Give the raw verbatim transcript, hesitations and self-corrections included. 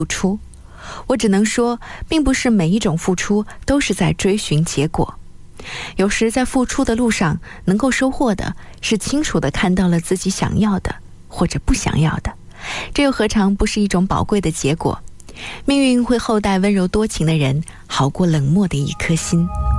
付出。我只能说，并不是每一种付出都是在追寻结果。有时在付出的路上，能够收获的是清楚地看到了自己想要的或者不想要的，这又何尝不是一种宝贵的结果？命运会厚待温柔多情的人，好过冷漠的一颗心。